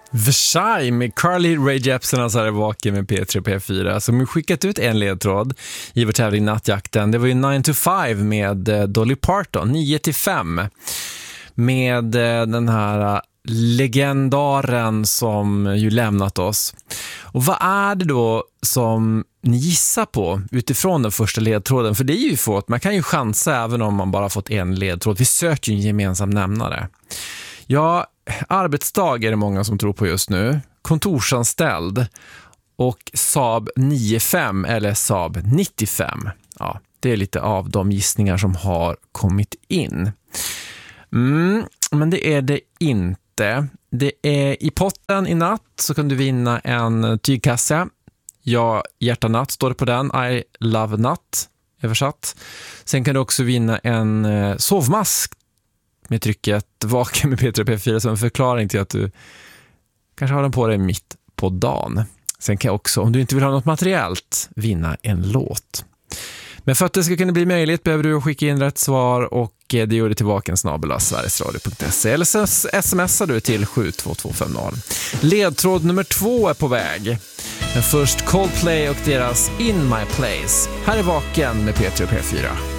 Versailles med Carly Rae Jepsen, alltså är vaken med P3 och P4 som skickat ut en ledtråd i vår tävling Nattjakten. Det var ju 9 to 5 med Dolly Parton, 9 till 5 med den här legendaren som ju lämnat oss. Och vad är det då som ni gissar på utifrån den första ledtråden? För det är ju fått, man kan ju chansa även om man bara fått en ledtråd. Vi söker ju en gemensam nämnare. Ja, arbetsdag är det många som tror på just nu. Kontorsanställd och Saab 95 eller Saab 95. Ja, det är lite av de gissningar som har kommit in. Men det är det inte. Det är i potten i natt så kan du vinna en tygkasse. Ja, hjärta natt står det på den. I love natt översatt. Sen kan du också vinna en sovmask med trycket vaken med P3 P4 som en förklaring till att du kanske har den på dig mitt på dagen. Sen kan jag också, om du inte vill ha något materiellt, vinna en låt. Men för att det ska kunna bli möjligt behöver du skicka in rätt svar och det gör du till vakensnabel@sverigesradio.se eller så smsar du till 72250. Ledtråd nummer 2 är på väg. Men först Coldplay och deras In My Place. Här är Vaken med P3 och P4.